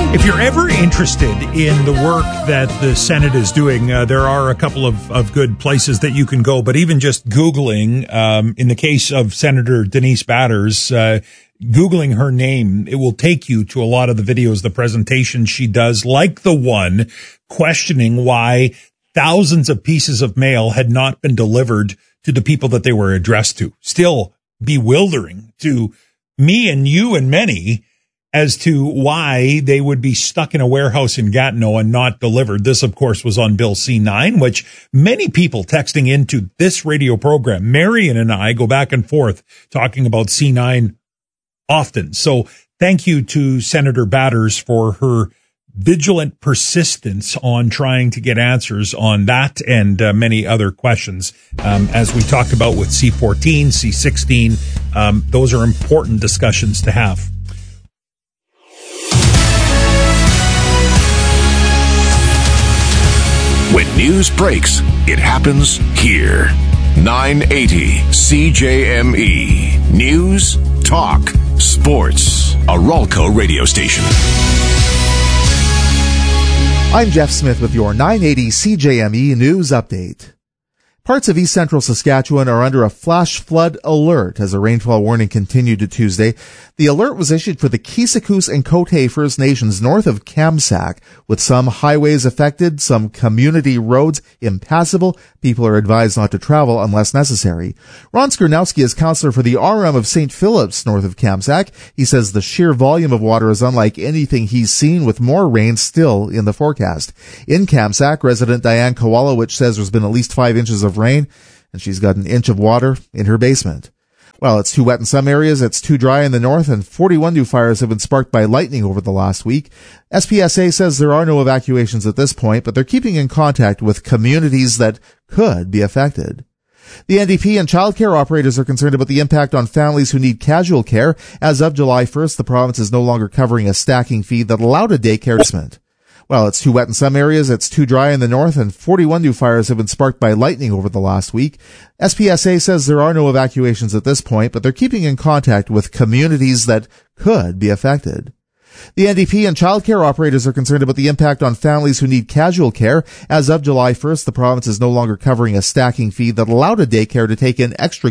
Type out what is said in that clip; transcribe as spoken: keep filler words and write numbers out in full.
If you're ever interested in the work that the Senate is doing, uh, there are a couple of, of good places that you can go. But even just Googling, um, in the case of Senator Denise Batters, uh, Googling her name, it will take you to a lot of the videos, the presentations she does, like the one questioning why thousands of pieces of mail had not been delivered to the people that they were addressed to. Still bewildering to me and you and many as to why they would be stuck in a warehouse in Gatineau and not delivered. This, of course, was on Bill C nine, which many people texting into this radio program, Marion and I, go back and forth talking about C nine often. So thank you to Senator Batters for her vigilant persistence on trying to get answers on that and uh, many other questions. Um, as we talked about with C fourteen, C sixteen, um, those are important discussions to have. When news breaks, it happens here. nine eighty C J M E. News, talk, sports. A Ralco radio station. I'm Jeff Smith with your nine eighty C J M E News Update. Parts of east central Saskatchewan are under a flash flood alert as a rainfall warning continued to Tuesday. The alert was issued for the Kisikous and Cote First Nations north of Kamsack, with some highways affected, some community roads impassable. People are advised not to travel unless necessary. Ron Skernowski is counselor for the R M of Saint Philip's north of Kamsack. He says the sheer volume of water is unlike anything he's seen, with more rain still in the forecast. In Kamsack, resident Diane Kowalowicz says there's been at least five inches of rain, and she's got an inch of water in her basement. Well, it's too wet in some areas, it's too dry in the north, and forty-one new fires have been sparked by lightning over the last week. S P S A says there are no evacuations at this point, but they're keeping in contact with communities that could be affected. The N D P and childcare operators are concerned about the impact on families who need casual care. As of July first, the province is no longer covering a stacking fee that allowed a daycare placement. Well, it's too wet in some areas, it's too dry in the north, and forty-one new fires have been sparked by lightning over the last week. S P S A says there are no evacuations at this point, but they're keeping in contact with communities that could be affected. The N D P and childcare operators are concerned about the impact on families who need casual care. As of July first, the province is no longer covering a stacking fee that allowed a daycare to take in extra